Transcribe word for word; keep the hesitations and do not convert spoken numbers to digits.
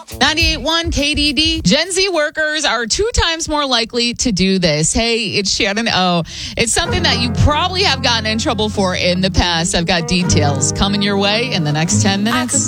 ninety-eight point one K D D. Gen Z workers are two times more likely to do this. Hey, it's Shannon O. It's something that you probably have gotten in trouble for in the past. I've got details coming your way in the next ten minutes.